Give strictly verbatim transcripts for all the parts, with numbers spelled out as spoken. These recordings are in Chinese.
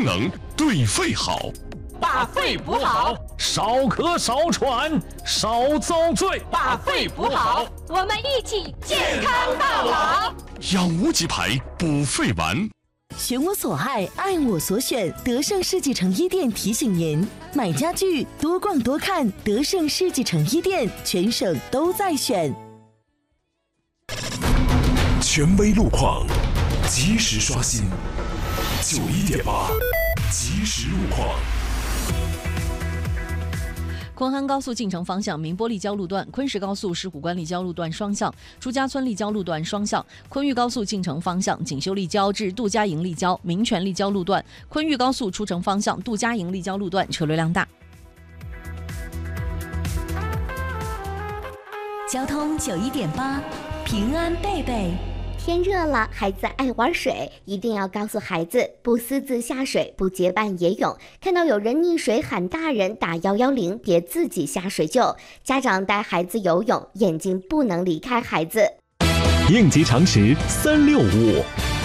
能，对肺好。 把肺补好， 少咳少喘少遭罪。 把肺补好，我们一起健康到老。 养无极牌补肺丸。 选我所爱，爱我所选。德胜世纪城一店提醒您：买家具多逛多看，德胜世纪城一店，全省都在选。 权威路况，及时刷新。九一点八，及时路况。 昆汉高速进城方向明波立交路段、昆石高速石虎关立交路段双向、朱家村立交路段双向、昆玉高速进城方向锦绣立交至杜家营立交、民权立交路段、昆玉高速出城方向杜家营立交路段车流量大。 交通九一点八，平安贝贝。 天热了，孩子爱玩水，一定要告诉孩子不私自下水，不结伴野泳。看到有人溺水喊大人，打一一零，别自己下水救。家长带孩子游泳，眼睛不能离开孩子。 应急常识三六五。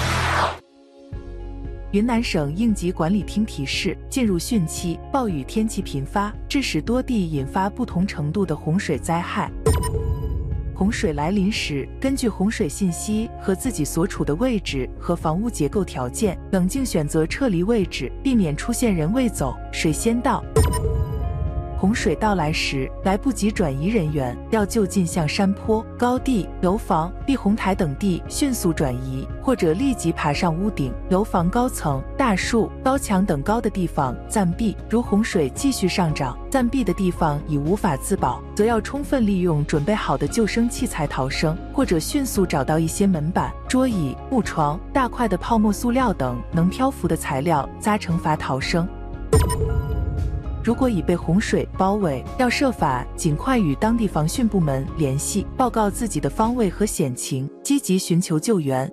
云南省应急管理厅提示，进入汛期，暴雨天气频发，致使多地引发不同程度的洪水灾害。洪水来临时，根据洪水信息和自己所处的位置和房屋结构条件，冷静选择撤离位置，避免出现人未走，水先到。洪水到来时，来不及转移人员，要就近向山坡、高地、楼房、避洪台等地迅速转移，或者立即爬上屋顶、楼房高层、大树、高墙等高的地方暂避。如洪水继续上涨，暂避的地方已无法自保，则要充分利用准备好的救生器材逃生，或者迅速找到一些门板、桌椅、木床、大块的泡沫塑料等能漂浮的材料扎成筏逃生。如果已被洪水包围，要设法尽快与当地防汛部门联系，报告自己的方位和险情，积极寻求救援。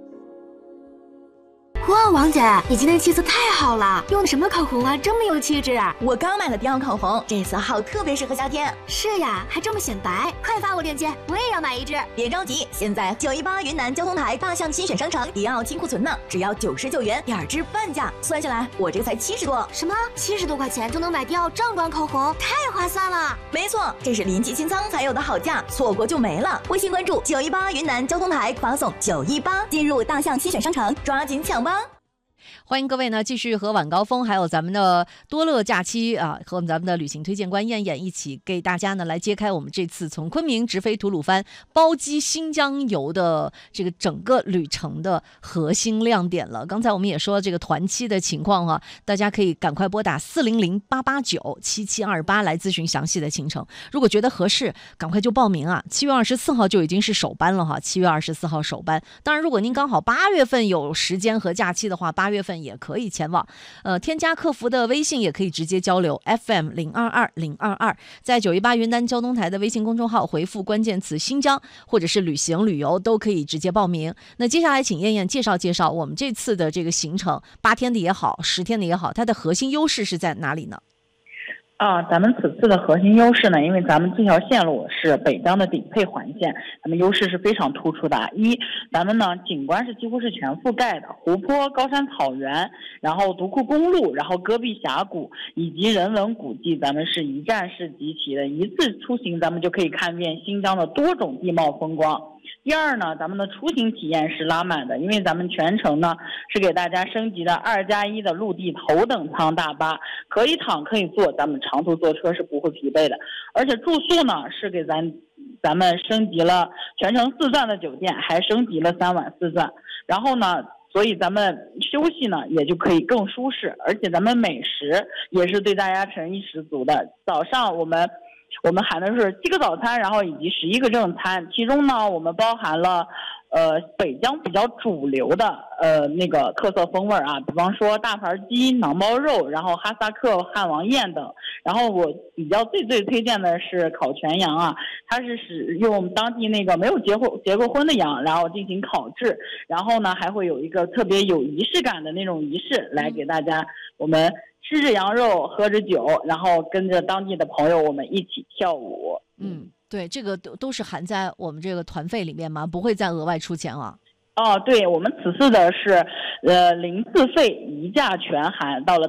哇，王姐，你今天气色太好了，用的什么口红啊，这么有气质啊！ 我刚买了迪奥口红，这色号特别适合夏天。 是呀，还这么显白，快发我链接，我也要买一支。 别着急，现在九一八云南交通台大象新选商城迪奥清库存呢，只要九十九元，两支半价，算下来我这个才七十多。 什么？七十多块钱就能买迪奥正装口红，太划算了！ 没错，这是临近清仓才有的好价，错过就没了。微信关注九一八云南交通台，发送九一八进入大象新选商城，抓紧抢吧！ 欢迎各位呢，继续和晚高峰还有咱们的多乐假期啊，和咱们的旅行推荐官燕燕一起给大家呢来揭开我们这次从昆明直飞吐鲁番包机新疆游的这个整个旅程的核心亮点了。刚才我们也说这个团期的情况哈、啊，大家可以赶快拨打四零零八八九七七二八来咨询详细的行程。如果觉得合适，赶快就报名啊！七月二十四号就已经是首班了哈，七月二十四号首班。当然，如果您刚好八月份有时间和假期的话，八月份也可以前往，呃，添加客服的微信也可以直接交流 F M 零二二零二二，在九一八云南交通台的微信公众号回复关键词新疆或者是旅行旅游都可以直接报名。那接下来请燕燕介绍介绍我们这次的这个行程，八天的也好，十天的也好，它的核心优势是在哪里呢？ 啊，咱们此次的核心优势呢，因为咱们这条线路是北疆的顶配环线，咱们优势是非常突出的。一，咱们呢景观是几乎是全覆盖的，湖泊、高山草原，然后独库公路，然后戈壁峡谷以及人文古迹，咱们是一站式集齐的，一次出行咱们就可以看遍新疆的多种地貌风光。第二呢，咱们的出行体验是拉满的，因为咱们全程呢是给大家升级的二加一的陆地头等舱大巴，可以躺可以坐，咱们长途坐车是不会疲惫的。而且住宿呢是给咱咱们升级了全程四钻的酒店，还升级了三晚四钻。然后呢，所以咱们休息呢也就可以更舒适，而且咱们美食也是对大家诚意十足的。早上我们。我们含的是七个早餐，然后以及十一个正餐，其中呢，我们包含了，呃，北疆比较主流的呃那个特色风味啊，比方说大盘鸡、馕包肉，然后哈萨克汉王宴等。然后我比较最最推荐的是烤全羊啊，它是使用当地那个没有结婚结过婚的羊，然后进行烤制，然后呢还会有一个特别有仪式感的那种仪式来给大家我们。吃着羊肉，喝着酒，然后跟着当地的朋友，我们一起跳舞。 嗯，对，这个都都是含在我们这个团费里面吗？不会再额外出钱了？ 哦，对，我们此次的是，呃，零自费一价全含，到了